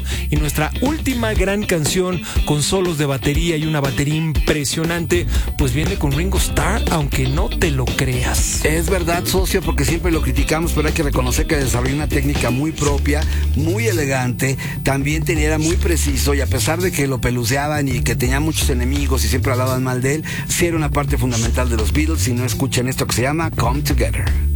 escuchando. Y nuestra última gran canción con solos de batería y una batería impresionante, pues viene con Ringo Starr, aunque no te lo creas. Es verdad, socio, porque siempre lo criticamos, pero hay que reconocer que desarrolló una técnica muy propia, muy elegante, también era muy preciso, y a pesar de que lo peluceaban y que tenía muchos enemigos y siempre hablaban mal de él, sí era una parte fundamental de los Beatles. Si no, escuchen esto que se llama Come Together.